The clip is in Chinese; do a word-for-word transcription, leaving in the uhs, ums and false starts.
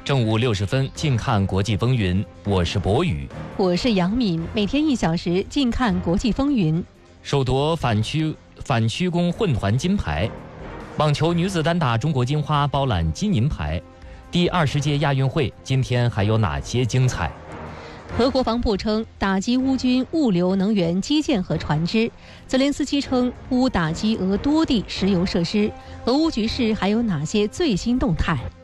正午六十分，近看国际风云，我是博宇， 我是杨敏，每天一小时，近看国际风云。 首夺反曲反曲弓混团金牌，网球女子单打中国金花包揽金银牌。第二十届亚运会今天还有哪些精彩？ 俄国防部称打击乌军物流能源基建和船只，泽连斯基称乌打击俄多地石油设施。俄乌局势还有哪些最新动态？